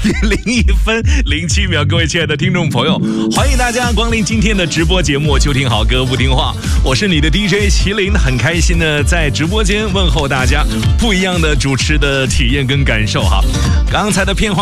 01分07秒，各位亲爱的听众朋友，欢迎大家光临今天的直播节目，就听好歌不听话。我是你的 DJ 麒麟，很开心的在直播间问候大家，不一样的主持的体验跟感受哈。刚才的片花